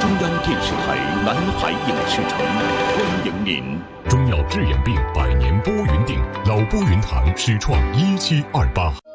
中央电视台南海影视城欢迎您。 中药治眼病，100年拨云定，老拨云堂始创1728。